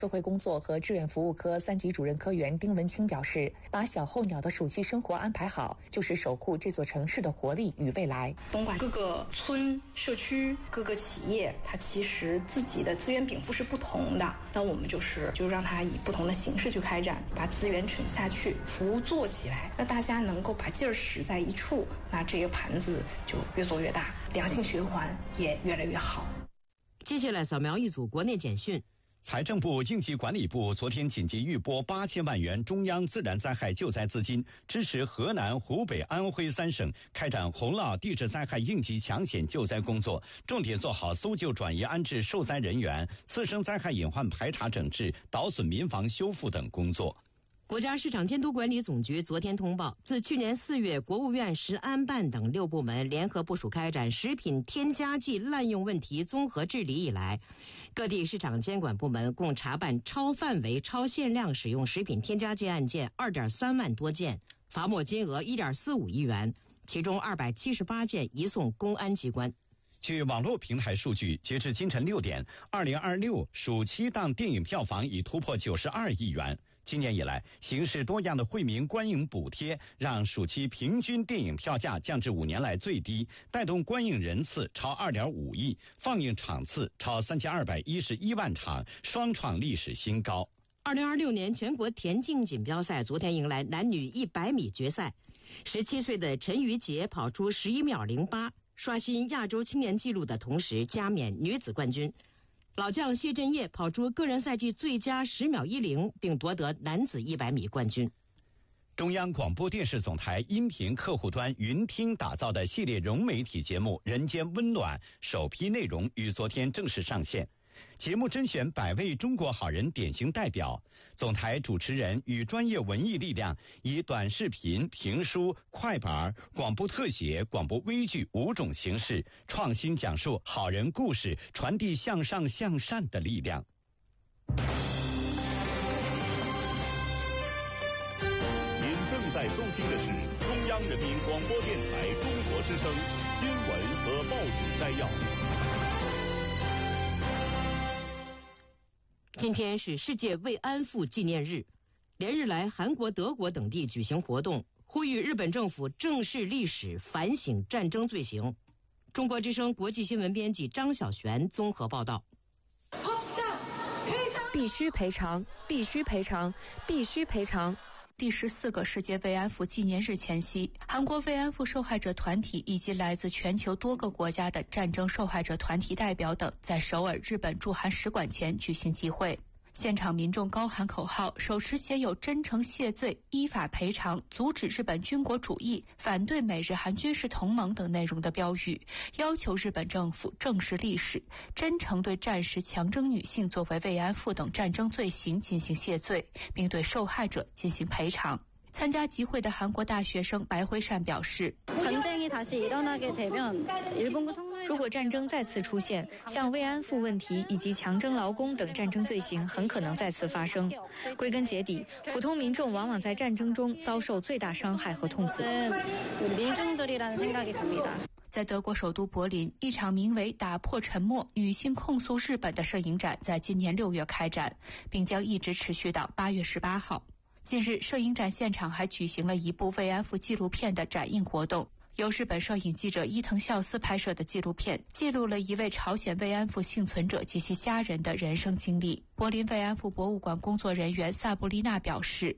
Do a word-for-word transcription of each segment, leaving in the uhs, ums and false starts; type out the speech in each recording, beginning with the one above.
社会工作和志愿服务科三级主任科员丁文清表示，把小候鸟的暑期生活安排好，就是守护这座城市的活力与未来。 东莞各个村、社区、各个企业，它其实自己的资源禀赋是不同的，那我们就是就让它以不同的形式去开展，把资源沉下去，服务做起来，那大家能够把劲儿使在一处，那这个盘子就越做越大，良性循环也越来越好。 接下来扫描一组国内简讯。 财政部应急管理部昨天紧急预拨八千万元中央自然灾害救灾资金，支持河南、湖北、安徽三省开展洪涝地质灾害应急抢险救灾工作，重点做好搜救、转移、安置受灾人员、次生灾害隐患排查整治、捣损民房修复等工作。 国家市场监督管理总局昨天通报，自去年四月国务院食安办等六部门联合部署开展食品添加剂滥用问题综合治理以来，各地市场监管部门共查办超范围、超限量使用食品添加剂案件 二点三万多件，罚没金额 一点四五亿元，其中二百七十八件移送公安机关。 据网络平台数据，截至清晨六点，二零二六暑期档电影票房已突破九十二亿元。今年以来，形式多样的惠民观影补贴让暑期平均电影票价降至五年来最低，带动观影人次超 二点五亿，放映场次超三千二百一十一万场，双创历史新高。 二零二六年全国田径锦标赛昨天迎来男女一百米决赛，十七岁的陈瑜杰跑出十一秒零八，刷新亚洲青年纪录的同时加冕女子冠军。老将谢震业跑出个人赛季最佳十秒一零，并夺得男子一百米冠军。 中央广播电视总台音频客户端云听打造的系列融媒体节目《人间温暖》首批内容于昨天正式上线。节目甄选百位中国好人典型代表，总台主持人与专业文艺力量以短视频、评书、快板、广播特写、广播微剧五种形式，创新讲述好人故事，传递向上向善的力量。 您正在收听的是中央人民广播电台中国之声新闻和报纸摘要。 今天是世界慰安妇纪念日，连日来韩国、德国等地举行活动，呼吁日本政府正视历史，反省战争罪行。中国之声国际新闻编辑张小璇综合报道。 必须赔偿，必须赔偿，必须赔偿。 第十四个世界慰安妇纪念日前夕，韩国慰安妇受害者团体以及来自全球多个国家的战争受害者团体代表等，在首尔日本驻韩使馆前举行集会。现场民众高喊口号，手持写有真诚谢罪、依法赔偿、阻止日本军国主义、反对美日韩军事同盟等内容的标语，要求日本政府正视历史，真诚对战时强征女性作为慰安妇等战争罪行进行谢罪，并对受害者进行赔偿。参加集会的韩国大学生白辉善表示， 如果战争再次出现，像慰安妇问题以及强征劳工等战争罪行很可能再次发生。归根结底，普通民众往往在战争中遭受最大伤害和痛苦。 在德国首都柏林，一场名为《打破沉默：女性控诉日本》的摄影展在今年六月开展，并将一直持续到八月十八号。近日，摄影展现场还举行了一部慰安妇纪录片的展映活动。由日本摄影记者伊藤孝司拍摄的纪录片，记录了一位朝鲜慰安妇幸存者及其家人的人生经历。柏林慰安妇博物馆工作人员萨布丽娜表示，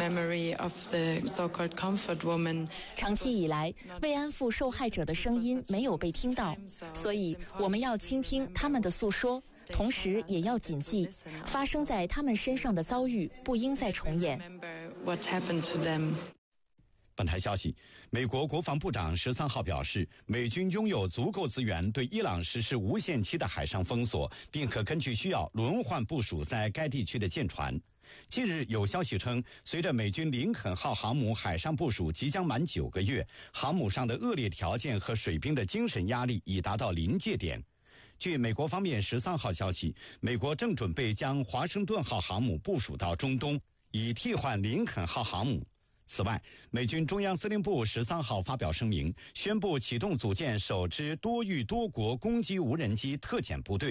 长期以来，慰安妇受害者的声音没有被听到，所以我们要倾听他们的诉说，同时也要谨记，发生在他们身上的遭遇不应再重演。 本台消息，美国国防部长十三号表示，美军拥有足够资源对伊朗实施无限期的海上封锁，并可根据需要轮换部署在该地区的舰船。近日有消息称，随着美军林肯号航母海上部署即将满九个月，航母上的恶劣条件和水兵的精神压力已达到临界点。据美国方面十三号消息，美国正准备将华盛顿号航母部署到中东，以替换林肯号航母。此外，美军中央司令部十三号发表声明，宣布启动组建首支多域多国攻击无人机特遣部队。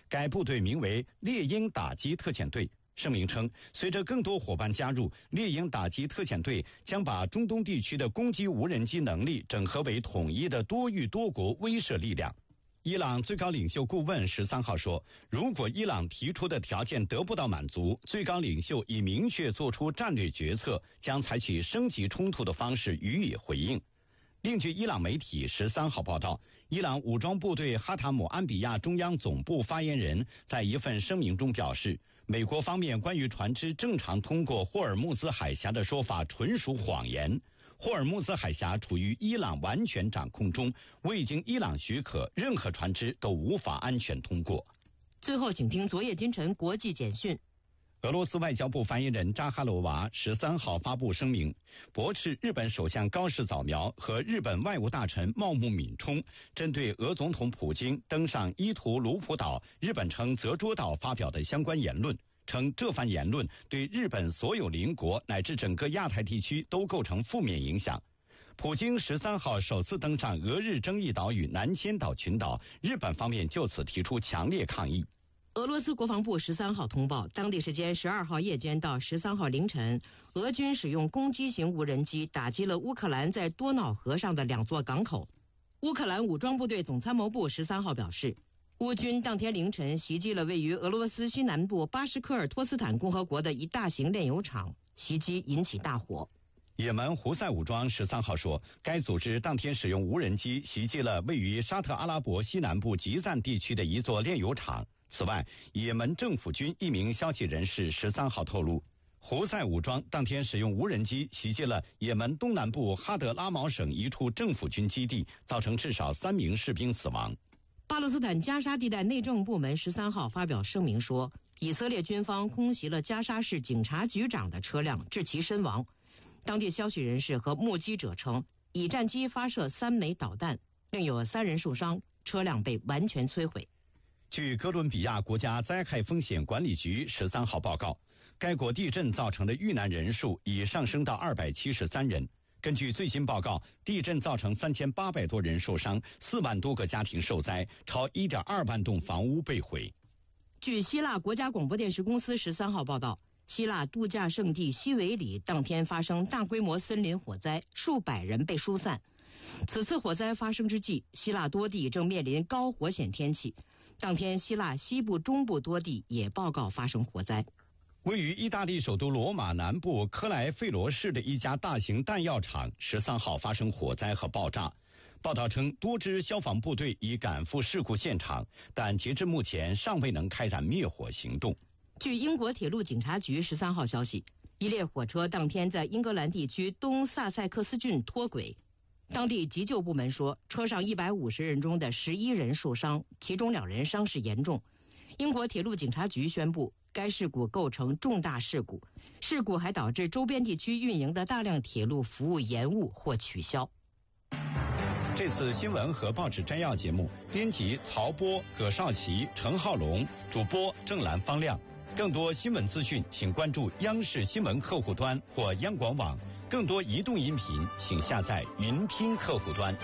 该部队名为猎鹰打击特遣队。声明称，随着更多伙伴加入，猎鹰打击特遣队将把中东地区的攻击无人机能力整合为统一的多域多国威慑力量。伊朗最高领袖顾问十三号说，如果伊朗提出的条件得不到满足，最高领袖已明确做出战略决策，将采取升级冲突的方式予以回应。另据伊朗媒体十三号报道，伊朗武装部队哈塔姆安比亚中央总部发言人在一份声明中表示，美国方面关于船只正常通过霍尔木兹海峡的说法纯属谎言。霍尔木兹海峡处于伊朗完全掌控中，未经伊朗许可，任何船只都无法安全通过。 最后，请听昨夜今晨国际简讯。 俄罗斯外交部发言人扎哈罗娃十三号发布声明，驳斥日本首相高市早苗和日本外务大臣茂木敏充针对俄总统普京登上伊图卢普岛（日本称泽捉岛）发表的相关言论，称这番言论对日本所有邻国乃至整个亚太地区都构成负面影响。普京十三号首次登上俄日争议岛屿南千岛群岛，日本方面就此提出强烈抗议。 俄罗斯国防部十三号通报，当地时间十二号夜间到十三号凌晨，俄军使用攻击型无人机打击了乌克兰在多瑙河上的两座港口。乌克兰武装部队总参谋部十三号表示，乌军当天凌晨袭击了位于俄罗斯西南部巴什科尔托斯坦共和国的一大型炼油厂，袭击引起大火。 也门胡塞武装十三号说，该组织当天使用无人机袭击了位于沙特阿拉伯西南部吉赞地区的一座炼油厂。此外，也门政府军一名消息人士十三号透露，胡塞武装当天使用无人机袭击了也门东南部哈德拉毛省一处政府军基地，造成至少三名士兵死亡。 巴勒斯坦加沙地带内政部门十三号发表声明说，以色列军方空袭了加沙市警察局长的车辆，致其身亡。当地消息人士和目击者称，以战机发射三枚导弹，另有三人受伤，车辆被完全摧毁。 据哥伦比亚国家灾害风险管理局十三号报告，该国地震造成的遇难人数已上升到二百七十三人。根据最新报告，地震造成三千八百多人受伤，四万多个家庭受灾，超一点二万栋房屋被毁。 据希腊国家广播电视公司十三号报道，希腊度假胜地西维里当天发生大规模森林火灾，数百人被疏散。此次火灾发生之际，希腊多地正面临高火险天气。当天，希腊西部、中部多地也报告发生火灾。 位于意大利首都罗马南部科莱费罗市的一家大型弹药厂十三号发生火灾和爆炸。报道称，多支消防部队已赶赴事故现场，但截至目前尚未能开展灭火行动。 据英国铁路警察局十三号消息，一列火车当天在英格兰地区东萨塞克斯郡脱轨。当地急救部门说，车上一百五十人中的十一人受伤，其中两人伤势严重。英国铁路警察局宣布，该事故构成重大事故，事故还导致周边地区运营的大量铁路服务延误或取消。 这次新闻和报纸摘要节目，编辑曹波、葛少奇、陈浩龙，主播郑兰、方亮。更多新闻资讯，请关注央视新闻客户端或央广网。更多移动音频，请下载云听客户端。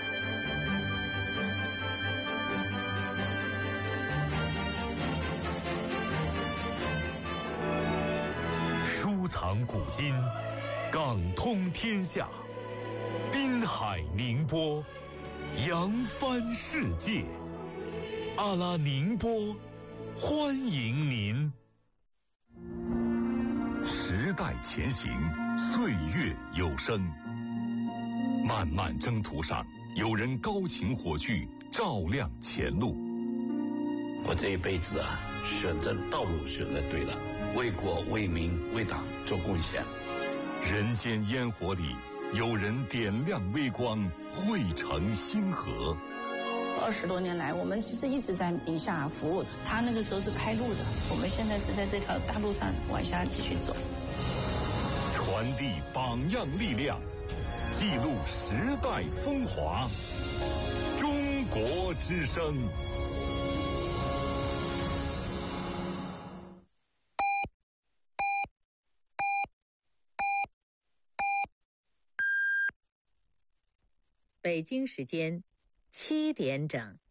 收藏古今，港通天下，滨海宁波，扬帆世界。阿拉宁波，欢迎您。时代前行，岁月有声。漫漫征途上，有人高擎火炬，照亮前路。 我这一辈子啊，选择道路选择对了，为国为民为党做贡献。 人间烟火里，有人点亮微光，汇成星河。 二十多年来，我们其实一直在宁夏服务。他那个时候是开路的，我们现在是在这条大路上往下继续走。 传递榜样力量，记录时代风华。中国之声。 北京时间七点整。